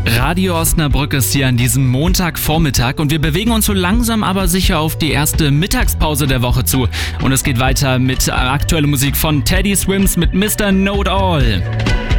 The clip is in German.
Radio Osnabrück ist hier an diesem Montagvormittag und wir bewegen uns so langsam aber sicher auf die erste Mittagspause der Woche zu. Und es geht weiter mit aktueller Musik von Teddy Swims mit Mr. Know It All.